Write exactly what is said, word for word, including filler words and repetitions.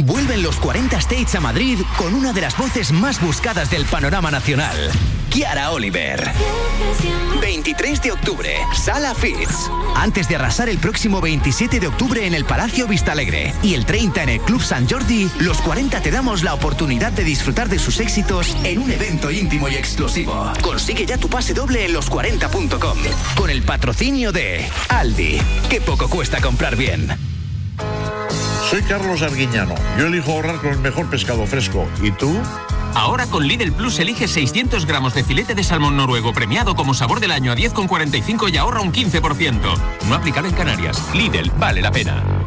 Vuelven los cuarenta States a Madrid con una de las voces más buscadas del panorama nacional, Chiara Oliver. veintitrés de octubre, Sala Fitz. Antes de arrasar el próximo veintisiete de octubre en el Palacio Vistalegre y el treinta en el Club San Jordi, los cuarenta te damos la oportunidad de disfrutar de sus éxitos en un evento íntimo y exclusivo. Consigue ya tu pase doble en los cuarenta punto com con el patrocinio de Aldi. Qué poco cuesta comprar bien. Soy Carlos Arguiñano. Yo elijo ahorrar con el mejor pescado fresco. ¿Y tú? Ahora con Lidl Plus elige seiscientos gramos de filete de salmón noruego premiado como sabor del año a diez con cuarenta y cinco y ahorra un quince por ciento. No aplicado en Canarias. Lidl, vale la pena.